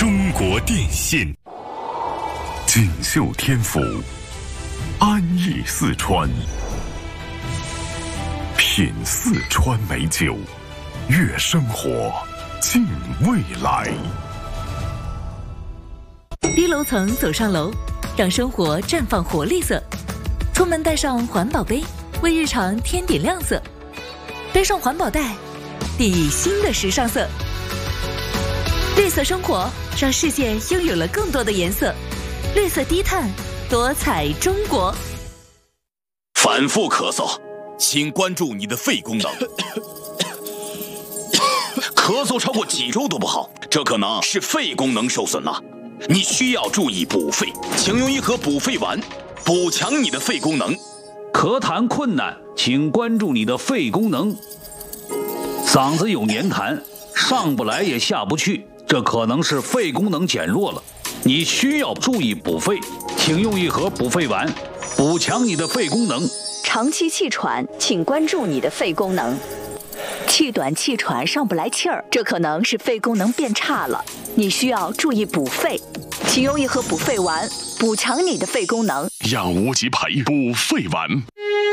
中国电信，锦绣天府，安逸四川，品四川美酒，悦生活，敬未来。 低楼层走上楼，让生活绽放活力色。出门带上环保杯，为日常添点亮色。背上环保袋，定义新的时尚色。绿色生活，让世界拥有了更多的颜色。绿色低碳，多彩中国。 反复咳嗽，请关注你的肺功能。咳嗽超过几周都不好，这可能是肺功能受损了。你需要注意补肺，请用一盒补肺丸，补强你的肺功能。 咳痰困难，请关注你的肺功能。嗓子有黏痰，上不来也下不去，这可能是肺功能减弱了。你需要注意补肺，请用一盒补肺丸，补强你的肺功能。 长期气喘，请关注你的肺功能。气短气喘上不来气儿，这可能是肺功能变差了，你需要注意补肺，请用一盒补肺丸，补强你的肺功能。 让无极牌补肺丸。